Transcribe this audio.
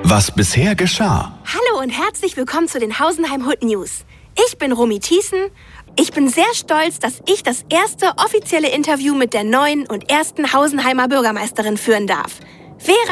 Was bisher geschah. Hallo und herzlich willkommen zu den Hausenheim Hood News. Ich bin Romy Thiessen. Ich bin sehr stolz, dass ich das erste offizielle Interview mit der neuen und ersten Hausenheimer Bürgermeisterin führen darf. Vera